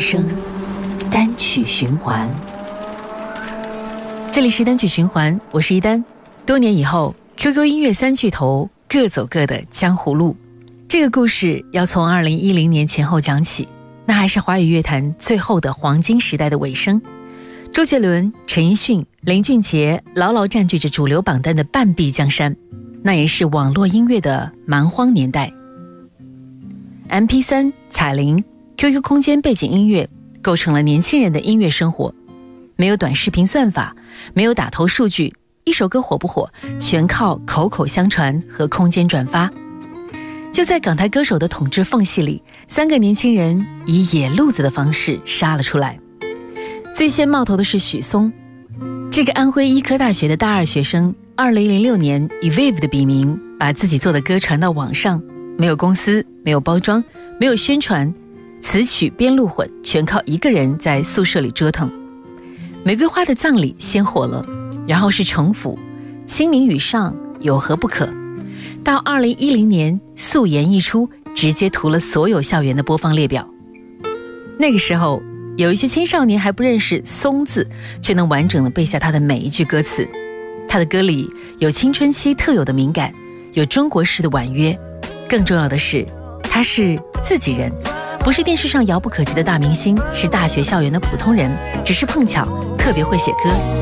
声，单曲循环。 这里是单曲循环，我是一丹。多年以后 ，QQ 音乐三巨头各走各的江湖路。这个故事要从2010年前后讲起，那还是华语乐坛最后的黄金时代的尾声。周杰伦、陈奕迅、林俊杰牢牢占据着主流榜单的半壁江山，那也是网络音乐的蛮荒年代。MP3、彩铃、QQ 空间背景音乐构成了年轻人的音乐生活。没有短视频算法，没有打头数据，一首歌火不火全靠口口相传和空间转发。就在港台歌手的统治缝隙里，3个年轻人以野路子的方式杀了出来。最先冒头的是许嵩，这个安徽医科大学的大二学生，2006年以 Viv 的笔名把自己做的歌传到网上，没有公司，没有包装，没有宣传，词曲编录混，全靠一个人在宿舍里折腾。玫瑰花的葬礼先火了，然后是城府，清明雨上有何不可。到2010年素颜一出，直接屠了所有校园的播放列表。那个时候有一些青少年还不认识松字，却能完整地背下他的每一句歌词。他的歌里有青春期特有的敏感，有中国式的婉约，更重要的是他是自己人，不是电视上遥不可及的大明星，是大学校园的普通人，只是碰巧特别会写歌。